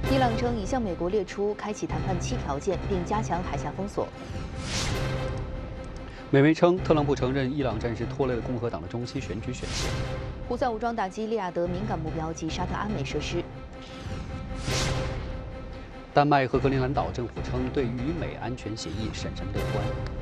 伊朗称已向美国列出开启谈判7条件，并加强海峡封锁。 美媒称，特朗普承认伊朗战事拖累了共和党的中期选举选情。 胡塞武装打击利雅得敏感目标及沙特阿美设施。 丹麦和格陵兰岛政府称，对于美安全协议审慎乐观。